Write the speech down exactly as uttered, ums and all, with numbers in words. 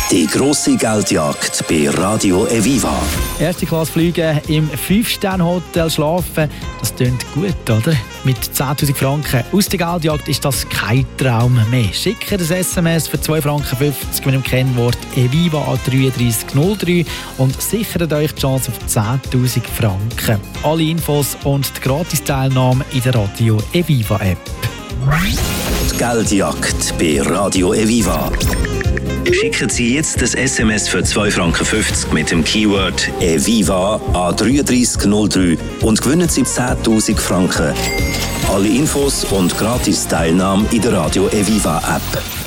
Die grosse Geldjagd bei Radio Eviva. Erste Klasse fliegen, im fünf Sterne Hotel schlafen, das klingt gut, oder? Mit zehntausend Franken aus der Geldjagd ist das kein Traum mehr. Schickt ein S M S für zwei Franken fünfzig mit dem Kennwort Eviva an drei drei null drei und sichert euch die Chance auf zehntausend Franken. Alle Infos und die Gratis-Teilnahme in der Radio Eviva App. Die Geldjagd bei Radio Eviva. Schicken Sie jetzt das S M S für zwei Franken fünfzig mit dem Keyword Eviva an drei drei null drei und gewinnen Sie zehntausend Franken. Alle Infos und Gratis-Teilnahme in der Radio Eviva App.